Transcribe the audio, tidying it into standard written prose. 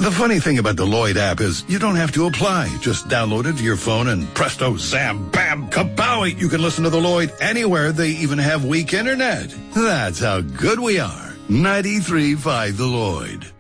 The funny thing about the Lloyd app is you don't have to apply. Just download it to your phone and presto, zam, bam, kabowie. You can listen to the Lloyd anywhere. They even have weak internet. That's how good we are. 93.5 The Lloyd.